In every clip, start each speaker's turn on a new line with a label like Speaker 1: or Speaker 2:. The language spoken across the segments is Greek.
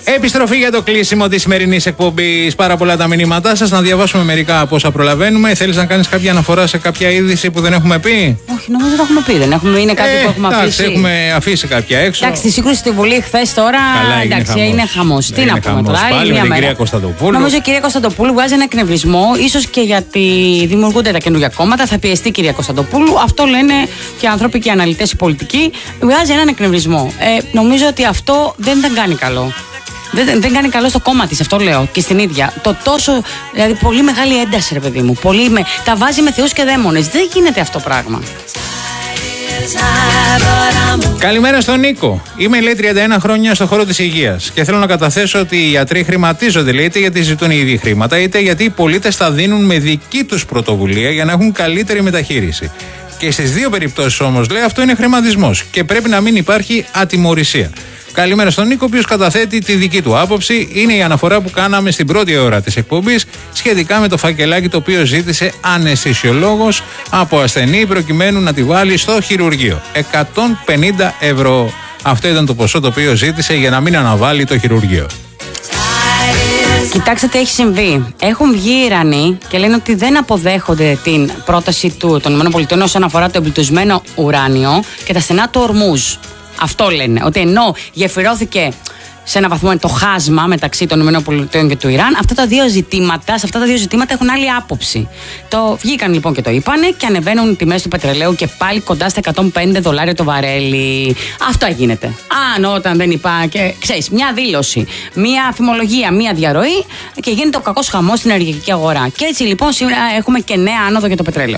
Speaker 1: Επιστροφή για το κλείσιμο της σημερινής εκπομπής. Πάρα πολλά τα μηνύματά σας. Να διαβάσουμε μερικά από όσα προλαβαίνουμε. Θέλεις να κάνεις κάποια αναφορά σε κάποια είδηση που δεν έχουμε πει?
Speaker 2: Όχι, νομίζω το έχουμε πει. Δεν έχουμε, είναι κάτι που έχουμε αφήσει.
Speaker 1: Έχουμε αφήσει κάποια έξω.
Speaker 2: Εντάξει, τη σύγκρουση στη Βουλή χθες τώρα.
Speaker 1: Καλά,
Speaker 2: εντάξει, είναι χαμός. Τι να πούμε τώρα.
Speaker 1: Πάλι με την κυρία Κωνσταντοπούλου.
Speaker 2: Νομίζω η κυρία Κωνσταντοπούλου βγάζει ένα εκνευρισμό. Ίσως και γιατί δημιουργούνται τα καινούργια κόμματα. Θα πιεστεί η κυρία Κωνσταντοπούλου. Αυτό λένε και οι άνθρωποι και οι αναλυτές, οι πολιτικοί. Βγάζει έναν εκνευρισμό. Νομίζω ότι αυτό δεν κάνει καλό. Δεν κάνει καλό στο κόμμα της, αυτό λέω, και στην ίδια. Το τόσο, δηλαδή πολύ μεγάλη ένταση, ρε παιδί μου. Τα βάζει με θεούς και δαίμονες. Δεν γίνεται αυτό πράγμα.
Speaker 1: Καλημέρα στον Νίκο. Είμαι, λέει, 31 χρόνια στον χώρο της υγείας και θέλω να καταθέσω ότι οι ιατροί χρηματίζονται, λέει, είτε γιατί ζητούν ήδη χρήματα, είτε γιατί οι πολίτες τα δίνουν με δική τους πρωτοβουλία για να έχουν καλύτερη μεταχείριση. Και στις δύο περιπτώσεις όμως, λέει, αυτό είναι χρηματισμός και πρέπει να μην υπάρχει ατιμωρησία. Καλημέρα στον Νίκο, ο οποίος καταθέτει τη δική του άποψη. Είναι η αναφορά που κάναμε στην πρώτη ώρα της εκπομπής σχετικά με το φακελάκι το οποίο ζήτησε αναισθησιολόγος από ασθενή προκειμένου να τη βάλει στο χειρουργείο. 150 ευρώ. Αυτό ήταν το ποσό το οποίο ζήτησε για να μην αναβάλει το χειρουργείο.
Speaker 2: Κοιτάξτε τι έχει συμβεί. Έχουν βγει οι Ιρανοί και λένε ότι δεν αποδέχονται την πρόταση των ΗΠΑ όσον αφορά το εμπλουτισμένο ουράνιο και τα στενά του Ορμούζ. Αυτό λένε, ότι ενώ γεφυρώθηκε σε ένα βαθμό το χάσμα μεταξύ των ΗΠΑ και του Ιράν, σε αυτά τα δύο ζητήματα έχουν άλλη άποψη. Βγήκαν λοιπόν και το είπανε και ανεβαίνουν οι τιμές του πετρελαίου και πάλι κοντά στα $105 το βαρέλι. Αυτό γίνεται. Όταν δεν υπάρχει, ξέρεις, μια δήλωση, μια φημολογία, μια διαρροή και γίνεται ο κακός χαμός στην ενεργειακή αγορά. Και έτσι λοιπόν σήμερα έχουμε και νέα άνοδο για το πετρέλαιο.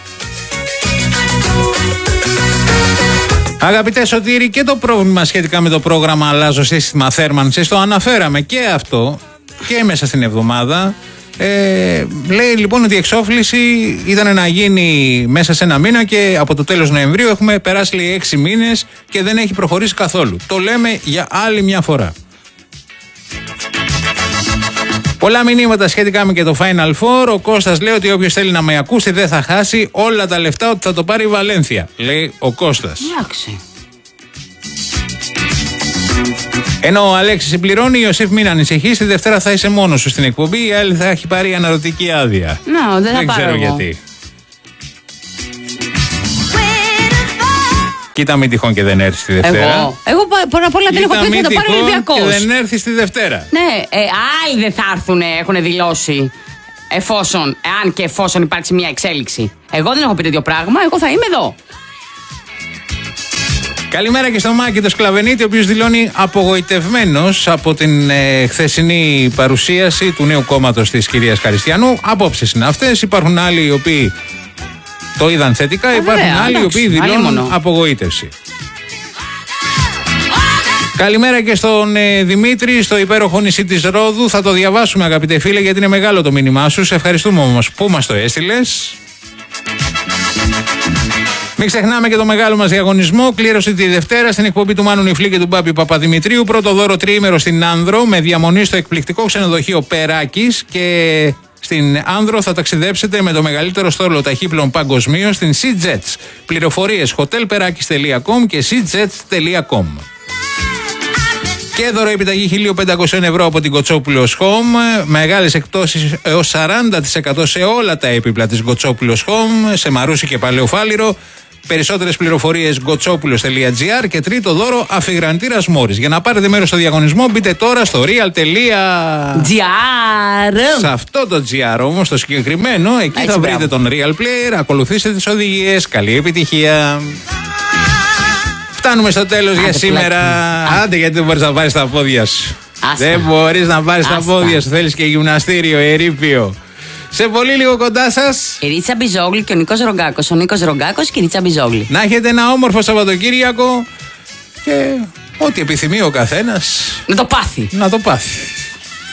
Speaker 1: Αγαπητέ Σωτήρη, και το πρόβλημα σχετικά με το πρόγραμμα Αλλάζω Σύστημα Θέρμανσης το αναφέραμε και αυτό και μέσα στην εβδομάδα. Λέει λοιπόν ότι η εξόφληση ήταν να γίνει μέσα σε ένα μήνα και από το τέλος Νοεμβρίου έχουμε περάσει, λέει, 6 μήνες και δεν έχει προχωρήσει καθόλου. Το λέμε για άλλη μια φορά. Πολλά μηνύματα σχετικά με και το Final Four. Ο Κώστας λέει ότι όποιος θέλει να με ακούσει δεν θα χάσει όλα τα λεφτά, ότι θα το πάρει η Βαλένθια. Λέει ο Κώστας.
Speaker 2: Εντάξει.
Speaker 1: Ενώ ο Αλέξης συμπληρώνει, Ιωσήφ, μην ανησυχείς, τη Δευτέρα θα είσαι μόνος σου στην εκπομπή, η άλλη θα έχει πάρει αναρωτική άδεια.
Speaker 2: Δεν
Speaker 1: ξέρω
Speaker 2: εγώ.
Speaker 1: Γιατί. Κοίτα μην τυχόν και δεν έρθει τη Δευτέρα.
Speaker 2: Εγώ πρώτα απ' όλα δεν έχω πει ότι θα το πάρει ο Ολυμπιακός.
Speaker 1: Και δεν έρθει τη Δευτέρα.
Speaker 2: Ναι, άλλοι δεν θα έρθουν, έχουν δηλώσει. Εφόσον υπάρξει μια εξέλιξη. Εγώ δεν έχω πει τέτοιο πράγμα, εγώ θα είμαι εδώ.
Speaker 1: Καλημέρα και στο Μάκη το Σκλαβενίτη, ο οποίος δηλώνει απογοητευμένος από την χθεσινή παρουσίαση του νέου κόμματος της κυρίας Χαριστιανού. Απόψεις είναι αυτές. Υπάρχουν άλλοι οι οποίοι το είδαν θετικά, υπάρχουν άλλοι οι οποίοι δηλώνουν απογοήτευση. Καλημέρα και στον Δημήτρη, στο υπέροχο νησί της Ρόδου. Θα το διαβάσουμε, αγαπητέ φίλε, γιατί είναι μεγάλο το μήνυμά σου. Σε ευχαριστούμε όμως που μας το έστειλες. Μην ξεχνάμε και το μεγάλο μας διαγωνισμό. Κλήρωση τη Δευτέρα στην εκπομπή του Μάνου Νιφλή και του Μπάμπη Παπαδημητρίου. Πρώτο δώρο τριήμερο στην Άνδρο με διαμονή στο εκπληκτικό ξενοδοχείο Περάκης. Και στην Άνδρο θα ταξιδέψετε με το μεγαλύτερο στόλο ταχύπλων παγκοσμίως στην SeaJets. Πληροφορίες hotelperakis.com και seajets.com. Και δώρο επιταγή 1.500 ευρώ από την Κοτσόπουλος Home. Μεγάλες εκπτώσεις έως 40% σε όλα τα έπιπλα της Κοτσόπουλος Home, σε Μαρούσι και Παλαιοφάλιρο. Περισσότερες πληροφορίες gotsopoulos.gr. Και τρίτο δώρο, αφιγραντήρας Μόρις. Για να πάρετε μέρος στο διαγωνισμό μπείτε τώρα στο real.gr. Σε αυτό το GR όμως, το συγκεκριμένο, εκεί θα βρείτε τον Real Player. Ακολουθήστε τις οδηγίες. Καλή επιτυχία. Φτάνουμε στο τέλος για σήμερα. Άντε, γιατί δεν μπορείς να πάρεις τα πόδια σου. Δεν μπορείς να πάρεις τα πόδια σου. Θέλεις και γυμναστήριο, ερείπιο. Σε πολύ λίγο κοντά σας
Speaker 2: η Ρίτσα Μπιζόγλη και ο Νίκος Ρογκάκος. Ο Νίκος Ρογκάκος και η Ρίτσα Μπιζόγλη.
Speaker 1: Να έχετε ένα όμορφο Σαββατοκύριακο και ό,τι επιθυμεί ο καθένας
Speaker 2: να το πάθει.
Speaker 1: Να το πάθει.